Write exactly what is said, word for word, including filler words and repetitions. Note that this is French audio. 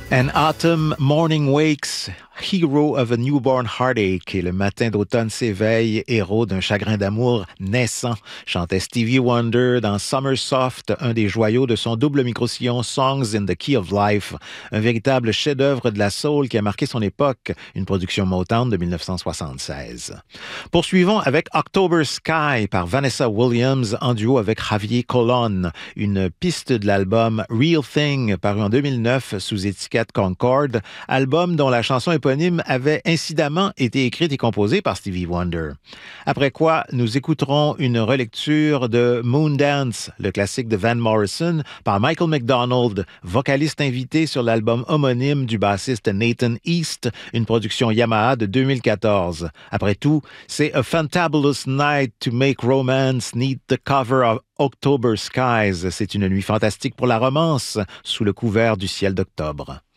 An Autumn Morning Wakes, Hero of a Newborn Heartache, et le matin d'automne s'éveille, héros d'un chagrin d'amour naissant, chantait Stevie Wonder dans Summer Soft, un des joyaux de son double micro-sillon Songs in the Key of Life, un véritable chef-d'œuvre de la soul qui a marqué son époque, une production Motown de dix-neuf cent soixante-seize. Poursuivons avec October Sky par Vanessa Williams en duo avec Javier Colon, une piste de l'album Real Thing paru en deux mille neuf sous étiquette Concord, album dont la chanson éponyme avait incidemment été écrite et composée par Stevie Wonder. Après quoi, nous écouterons une relecture de Moondance, le classique de Van Morrison, par Michael McDonald, vocaliste invité sur l'album homonyme du bassiste Nathan East, une production Yamaha de deux mille quatorze. Après tout, c'est A Fantabulous Night to Make Romance Need the Cover of October Skies. C'est une nuit fantastique pour la romance, sous le couvert du ciel d'octobre.